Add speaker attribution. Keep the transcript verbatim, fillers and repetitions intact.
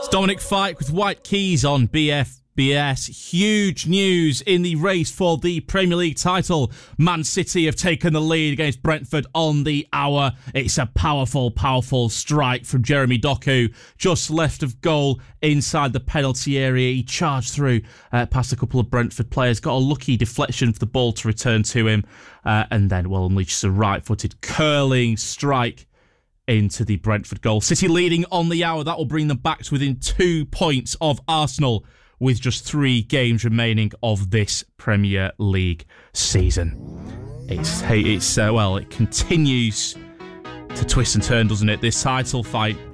Speaker 1: Dominic Fike with White Keys on B F B S. Huge news in the race for the Premier League title. Man City have taken the lead against Brentford on the hour. It's a powerful, powerful strike from Jeremy Doku. Just left of goal inside the penalty area. He charged through uh, past a couple of Brentford players. Got a lucky deflection for the ball to return to him. Uh, and then, well, unleashes a right-footed curling strike into the Brentford goal. City leading on the hour. That will bring them back to within two points of Arsenal with just three games remaining of this Premier League season. It's, hey, it's uh, well, it continues to twist and turn, doesn't it? This title fight